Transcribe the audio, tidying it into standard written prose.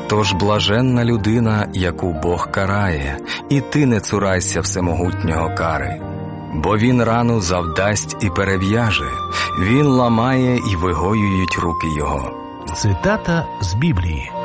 Тож блаженна людина, яку Бог карає, і ти не цурайся всемогутнього кари. Бо він рану завдасть і перев'яже, він ламає і вигоюють руки його. Цитата з Біблії.